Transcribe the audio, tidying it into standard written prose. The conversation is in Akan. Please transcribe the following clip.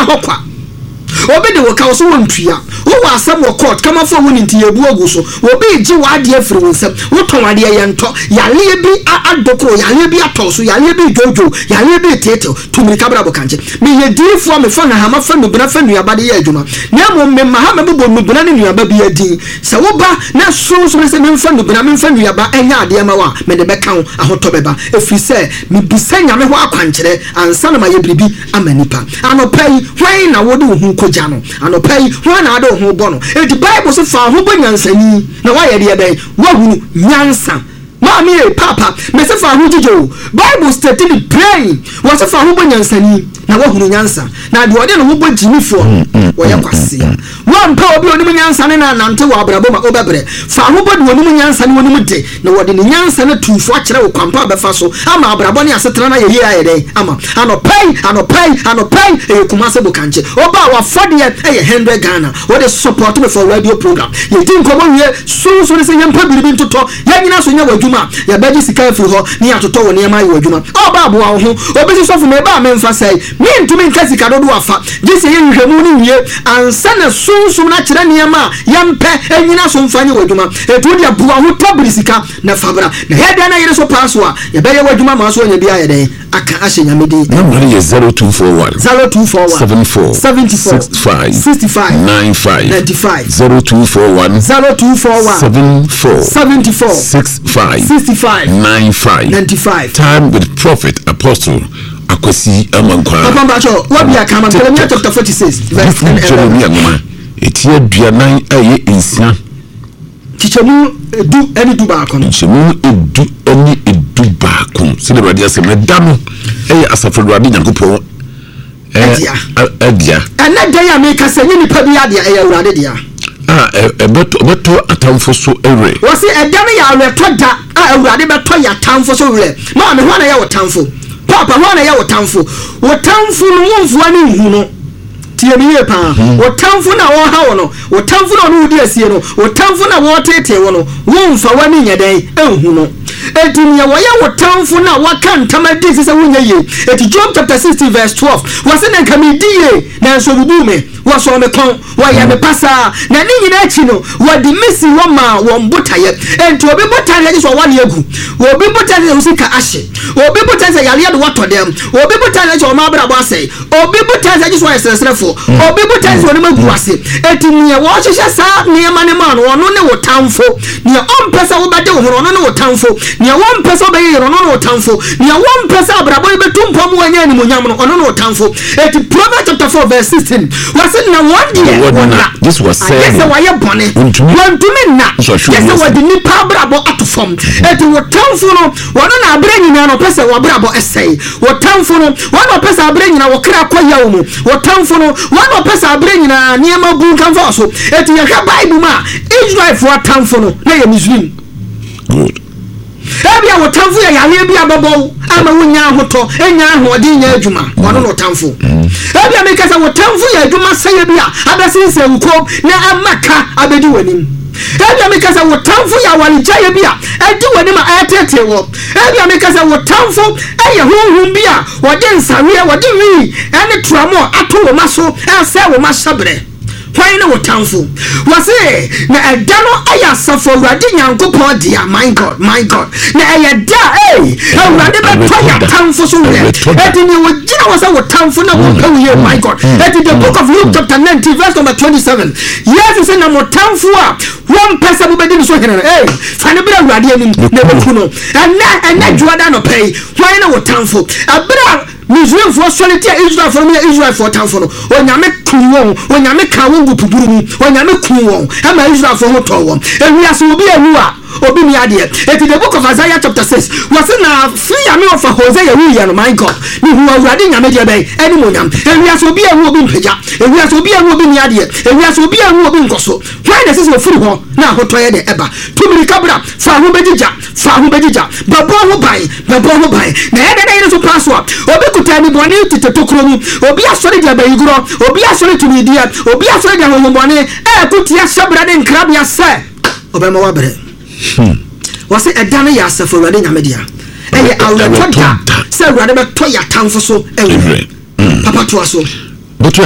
hokwa obi de woka so wontua wo asem wo court kama fo woni nti ebu ogu so obi ji wade afiri wonsem wo ton wade yento yale bi adokro yale bi atoso yale bi jojo yale bi tete tumiri kabra bokanche me ye difo me fa na ha ma fa no bra fa nuaba de ye adwuma na mo me ma ha me bo no bra ne nuaba bi adi se wo ba na so se me fa no bra me fa nuaba enya ade ma wa me de be kan ahoto beba efiri se me bisanya me ho akwankere ansa na ma ye bribi amanipa anopai hwan na wo de hu koja no anopai hwan na ade hu bo no e di bible so fa ho bo nyansani na wa ye de be wa hu nyansa Mami papa me se fa hu jijo bible stated praying was fa hu bo nyansani na wa hu nyansa na de ode no hu bo jimifo wo ye kwase wa mpa obi oni nyansa ne na nante wa abrabo ma obebre fa hu bo de oni nyansa ne woni de na wo de nyansa na tufo akere wo kwampa befa so ama abrabo ne asetena na ye ye ayede ama anopai e kuma se bo kanche oba wa fode e 100 Ghana wo de support me for radio program ye din komo wie so se ye mpa biribi ntoto ye nyina so nya wadwuma ya beji sika fi ho ni atoto wo ne ma ye wadwuma oba bo wo ho obi so fu me ba me mfa sai mi ntumi nka sika dodo afa gese ye nhwemu ni wie ansa na sunsum na kire ne ma yampe enyina so mfa nye wadwuma etu dia bo ho tabri sika na fabra na he dia na yire so paso a ye be ye wadwuma ma so nya bia ye den aka ahye nyamedi number ye 0241 74 65 95 0241 74 65 95 time with prophet apostle Akwasi Amankwa papa bacho wabia kama Jeremiah chapter 46 verse 11 etia duanan aye ensia chichemu edu eni du ba kono chichemu edu eni edu ba kono sile badi ase medam eye asafodwade nyankopon adia anada ya meka se ni pa bi adia eye urade dia beto atamfo so ewre wose edame ya aweto da urade beto ya atamfo so ewre ma me hwana ya wotamfo papa hwana ya wotamfo no wonfo ani hu no tie biye pa wotamfo na wo ha wo no wotamfo na no udi asie no wotamfo na wo tete wo no wonfa wani nyedai ehu no etimia wo ya wotamfo na waka ntamadi sese wonye ye eti Job chapter 60 verse 12 wose na kamidie na so bubume waso me kon wa ya me pasa na ni nyina achi no wadi misi wo ma wo mbotaye enti obi botaye je so wani egu obi botaye usika ahye obi botaye yale de wato dem obi botaye je o ma bra bo ase obi botaye je so yeseserefo obi botaye so ne magu ase enti ni wo hyehyɛ sa ne ma ne ma no ono ne wotamfo ni o mpesa wo bade wo ono ne wotamfo ni wo mpesa wo beye ono ne wotamfo ni wo mpesa abrabo betumpo mu anya ni monyam no ono ne wotamfo enti Proverbs chapter 4 verse 16 na one day this was said yes why you born wantumi na yes what the nipa brabo atofom eti wotamfo no wono na abre nyina no pese wo brabo esei wotamfo no wono pese abre nyina wo kra kwaya wo mu wotamfo no wono pese abre nyina niema bu kanfo so eti ye hwa bible ma Israel for wotamfo no na ye Muslim good ebia wotamfo ya yale bia babo ama wonya hoto enya ahodi nya adwuma wono no wotamfo ebia meka sa wotamfo ya adwuma saye bia abesinse nko na amaka abedi wanim ebia meka sa wotamfo ya waligya bia edi wanim atete wo ebia meka sa wotamfo eye honhum bia wode nsawe wode wi ene tramo ato wo maso ase wo masabre why no wotamfo wase na edano aya safo urade nyankopon dia my god na ayeda urade be toya tamfo so we eti ni wogina wasa wotamfo na wo pawiye my god eti the book of Luke chapter 19 verse number 27 yes say na wotamfo a one person bu bedi so hene fane bra urade anim na beku no ena juada no pay why no wotamfo abra Muslim for solity Israel for me Israel for town for no onyame kunwon onyame kawo ngupuburu mu onyame kunwon ama Israel for hoto won ewia so obi ewu a obi mi ade eti the book of Isaiah chapter 6 was na free ame of Hosea wi ya no my god ni hu awurade nyame de be eni monyam ewia so obi ewu obi mpagya ewia so obi ewu obi mi ade ewia so obi ewu obi nkoso why na sisi ofuri ho na hoto ye de eba tumiri kabra fa ho begija babo ho bai na ye de ire so pass up obi kutani boni titetokro mu obi asori de bayiguro obi asori tumidia obi asori de hombone kutia sabra de nkrabia se obema wabere wase edane ya asafo rade nyamedia eye awre toda se rade be to ya tamfo so ewe papa to aso